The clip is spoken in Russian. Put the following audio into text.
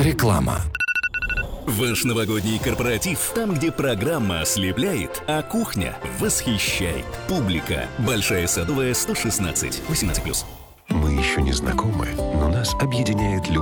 Реклама. Ваш новогодний корпоратив, там, где программа ослепляет, а кухня восхищает. Публика. Большая Садовая, 116. 18+. Мы еще не знакомы, но нас объединяет любовь.